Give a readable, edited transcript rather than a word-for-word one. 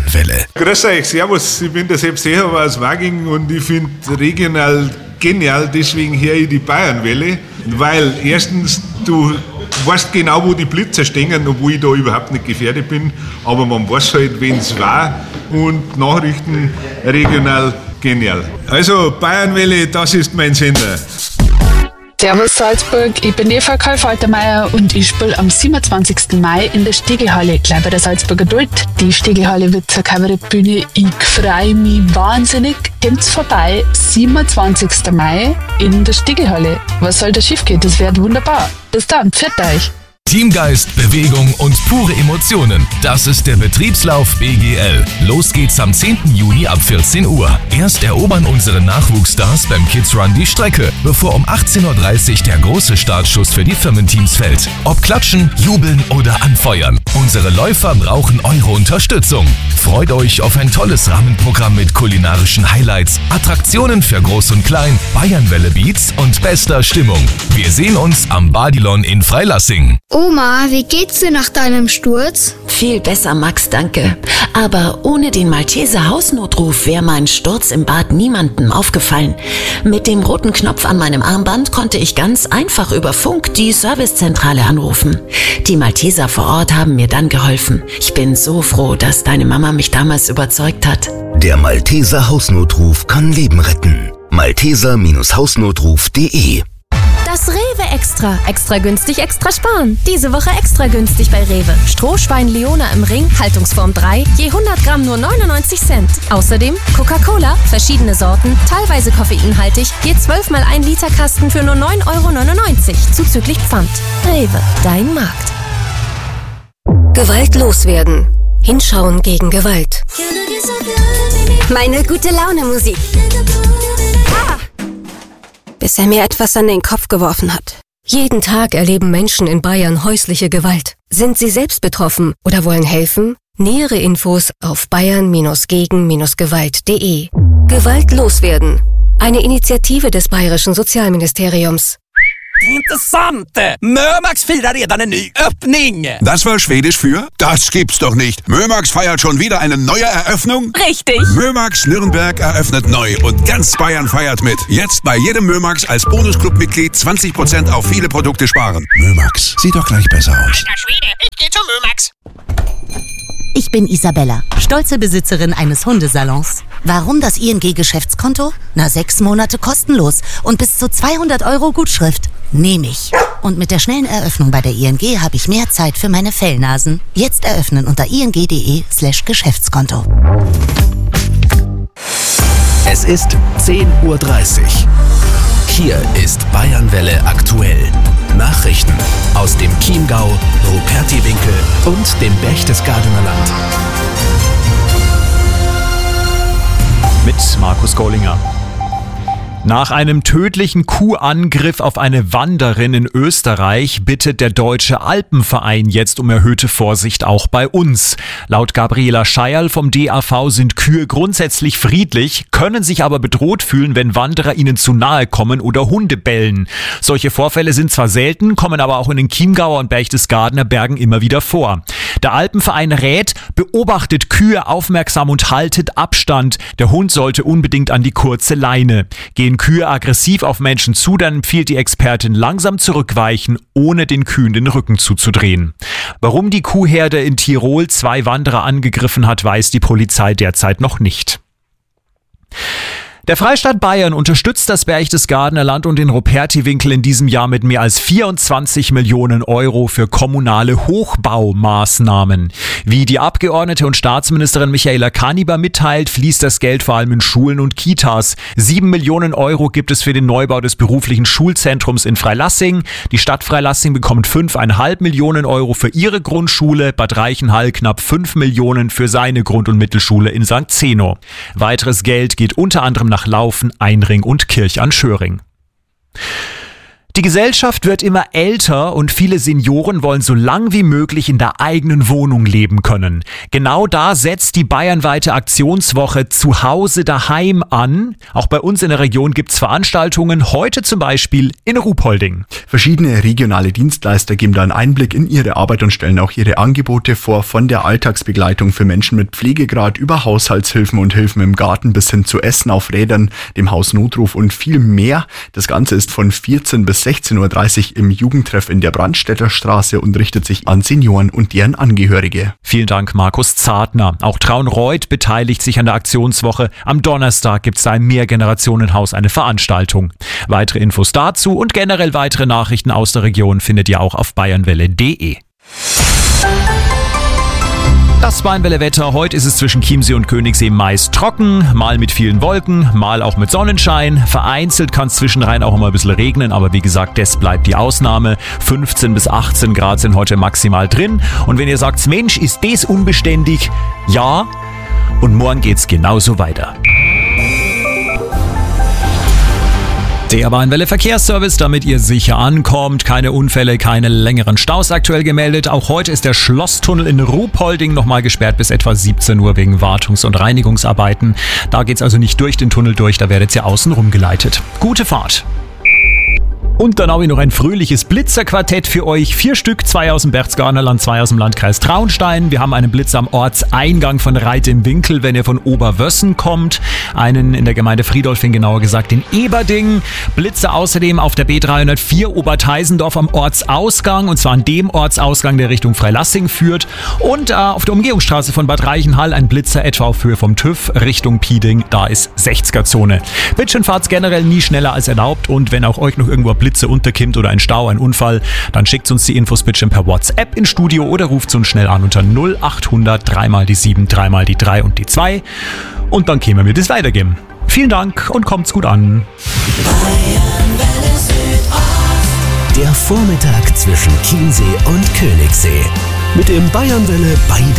Bayernwelle. Grüß euch, servus, ich bin der Sepp Seehofer aus Waging und ich finde regional genial, deswegen höre ich die Bayernwelle, weil erstens, du weißt genau, wo die Blitzer stehen, obwohl ich da überhaupt nicht gefährdet bin, aber man weiß halt, wenn es war, und Nachrichten regional genial. Also Bayernwelle, das ist mein Sender. Servus Salzburg, ich bin Eva Karl-Faltermeier und ich spiele am 27. Mai in der Stegelhalle, gleich bei der Salzburger Duld. Die Stegelhalle wird zur Kabarettbühne. Ich freue mich wahnsinnig. Kommt vorbei, 27. Mai in der Stegelhalle. Was soll da schief gehen? Das wird wunderbar. Bis dann, pfiat euch. Teamgeist, Bewegung und pure Emotionen. Das ist der Betriebslauf BGL. Los geht's am 10. Juni ab 14 Uhr. Erst erobern unsere Nachwuchsstars beim Kids Run die Strecke, bevor um 18.30 Uhr der große Startschuss für die Firmenteams fällt. Ob klatschen, jubeln oder anfeuern. Unsere Läufer brauchen eure Unterstützung. Freut euch auf ein tolles Rahmenprogramm mit kulinarischen Highlights, Attraktionen für Groß und Klein, Bayernwelle Beats und bester Stimmung. Wir sehen uns am Badilon in Freilassing. Oma, wie geht's dir nach deinem Sturz? Viel besser, Max, danke. Aber ohne den Malteser Hausnotruf wäre mein Sturz im Bad niemandem aufgefallen. Mit dem roten Knopf an meinem Armband konnte ich ganz einfach über Funk die Servicezentrale anrufen. Die Malteser vor Ort haben mir dann geholfen. Ich bin so froh, dass deine Mama mich damals überzeugt hat. Der Malteser Hausnotruf kann Leben retten. Malteser-Hausnotruf.de. Das Rewe Extra. Extra günstig, extra sparen. Diese Woche extra günstig bei Rewe. Strohschwein Leona im Ring, Haltungsform 3, je 100 Gramm nur 99 Cent. Außerdem Coca-Cola, verschiedene Sorten, teilweise koffeinhaltig, je 12 mal 1 Liter Kasten für nur 9,99 €, zuzüglich Pfand. Rewe, dein Markt. Gewalt loswerden. Hinschauen gegen Gewalt. Meine gute Laune Musik. Bis er mir etwas an den Kopf geworfen hat. Jeden Tag erleben Menschen in Bayern häusliche Gewalt. Sind Sie selbst betroffen oder wollen helfen? Nähere Infos auf bayern-gegen-gewalt.de. Gewalt loswerden. Eine Initiative des Bayerischen Sozialministeriums. Intressant! Mömax firar redan en ny öppning! Das war Schwedisch für? Das gibt's doch nicht! Mömax feiert schon wieder eine neue Eröffnung? Richtig! Mömax Nürnberg eröffnet neu und ganz Bayern feiert mit. Jetzt bei jedem Mömax als Bonusclub-Mitglied 20% auf viele Produkte sparen. Mömax, sieht doch gleich besser aus. Alter Schwede, ich geh zu Mömax! Ich bin Isabella, stolze Besitzerin eines Hundesalons. Warum das ING-Geschäftskonto? 6 Monate kostenlos und bis zu 200 € Gutschrift. Nehme ich. Und mit der schnellen Eröffnung bei der ING habe ich mehr Zeit für meine Fellnasen. Jetzt eröffnen unter ing.de/Geschäftskonto. Es ist 10.30 Uhr. Hier ist Bayernwelle aktuell. Nachrichten aus dem Chiemgau, Rupertiwinkel und dem Berchtesgadener Land. Mit Markus Gollinger. Nach einem tödlichen Kuhangriff auf eine Wanderin in Österreich bittet der Deutsche Alpenverein jetzt um erhöhte Vorsicht auch bei uns. Laut Gabriela Scheierl vom DAV sind Kühe grundsätzlich friedlich, können sich aber bedroht fühlen, wenn Wanderer ihnen zu nahe kommen oder Hunde bellen. Solche Vorfälle sind zwar selten, kommen aber auch in den Chiemgauer und Berchtesgadener Bergen immer wieder vor. Der Alpenverein rät, beobachtet Kühe aufmerksam und haltet Abstand. Der Hund sollte unbedingt an die kurze Leine. Gehen Kühe aggressiv auf Menschen zu, dann empfiehlt die Expertin langsam zurückweichen, ohne den Kühen den Rücken zuzudrehen. Warum die Kuhherde in Tirol 2 Wanderer angegriffen hat, weiß die Polizei derzeit noch nicht. Der Freistaat Bayern unterstützt das Berchtesgadener Land und den Rupertiwinkel in diesem Jahr mit mehr als 24 Millionen € für kommunale Hochbaumaßnahmen. Wie die Abgeordnete und Staatsministerin Michaela Kaniber mitteilt, fließt das Geld vor allem in Schulen und Kitas. 7 Millionen € gibt es für den Neubau des beruflichen Schulzentrums in Freilassing. Die Stadt Freilassing bekommt 5,5 Millionen € für ihre Grundschule, Bad Reichenhall knapp 5 Millionen für seine Grund- und Mittelschule in St. Zeno. Weiteres Geld geht unter anderem nach Laufen, Einring und Kirch an Schöring. Die Gesellschaft wird immer älter und viele Senioren wollen so lang wie möglich in der eigenen Wohnung leben können. Genau da setzt die bayernweite Aktionswoche Zuhause daheim an. Auch bei uns in der Region gibt's Veranstaltungen, heute zum Beispiel in Ruhpolding. Verschiedene regionale Dienstleister geben da einen Einblick in ihre Arbeit und stellen auch ihre Angebote vor, von der Alltagsbegleitung für Menschen mit Pflegegrad über Haushaltshilfen und Hilfen im Garten bis hin zu Essen auf Rädern, dem Hausnotruf und viel mehr. Das Ganze ist von 14 bis 16.30 Uhr im Jugendtreff in der Brandstätter Straße und richtet sich an Senioren und deren Angehörige. Vielen Dank, Markus Zartner. Auch Traunreuth beteiligt sich an der Aktionswoche. Am Donnerstag gibt's da im Mehrgenerationenhaus eine Veranstaltung. Weitere Infos dazu und generell weitere Nachrichten aus der Region findet ihr auch auf bayernwelle.de. Das Bayernwelle-Wetter. Heute ist es zwischen Chiemsee und Königssee meist trocken, mal mit vielen Wolken, mal auch mit Sonnenschein. Vereinzelt kann es zwischenrein auch mal ein bisschen regnen, aber wie gesagt, das bleibt die Ausnahme. 15 bis 18 Grad sind heute maximal drin. Und wenn ihr sagt, Mensch, ist das unbeständig? Ja. Und morgen geht's genauso weiter. Der Bayernwelle Verkehrsservice, damit ihr sicher ankommt. Keine Unfälle, keine längeren Staus aktuell gemeldet. Auch heute ist der Schlosstunnel in Ruhpolding nochmal gesperrt bis etwa 17 Uhr wegen Wartungs- und Reinigungsarbeiten. Da geht's also nicht durch den Tunnel durch, da werdet ihr außen rumgeleitet. Gute Fahrt! Und dann habe ich noch ein fröhliches Blitzerquartett für euch. 4 Stück, 2 aus dem Berchtesgadenerland, 2 aus dem Landkreis Traunstein. Wir haben einen Blitz am Ortseingang von Reit im Winkel, wenn ihr von Oberwössen kommt. Einen in der Gemeinde Friedolfing, genauer gesagt in Eberding. Blitze außerdem auf der B304 Oberteisendorf am Ortsausgang. Und zwar an dem Ortsausgang, der Richtung Freilassing führt. Und auf der Umgehungsstraße von Bad Reichenhall ein Blitzer etwa auf Höhe vom TÜV Richtung Pieding. Da ist 60er-Zone. Bitte schön, fahrt's generell nie schneller als erlaubt. Und wenn auch euch noch irgendwo Blitze unterkimmt oder ein Stau, ein Unfall, dann schickt uns die Infos bitte per WhatsApp ins Studio oder ruft uns schnell an unter 0800 3 mal die 7, 3 mal die 3 und die 2 und dann können wir das weitergeben. Vielen Dank und kommt's gut an. Der Vormittag zwischen Chiemsee und Königssee mit dem Bayernwelle Beide